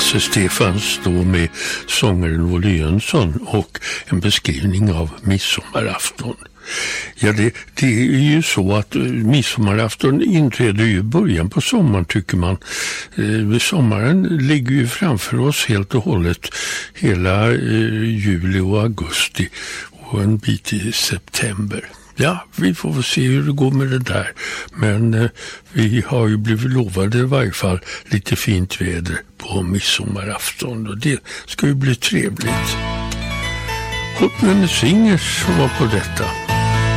Lasse Stefans då med sångaren Olle Jönsson och en beskrivning av midsommarafton. Ja, det är ju så att midsommarafton inträder ju i början på sommaren, tycker man. Sommaren ligger ju framför oss helt och hållet hela juli och augusti och en bit i september. Ja, vi får väl se hur det går med det där. Men vi har ju blivit lovade i varje fall lite fint väder på midsommarafton och det ska ju bli trevligt. Hotman Singers var på detta.